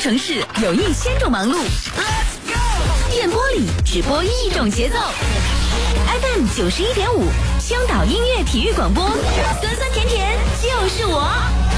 城市有一千种忙碌，电波里只播一种节奏。FM 91.5，青岛音乐体育广播，酸酸甜甜就是我。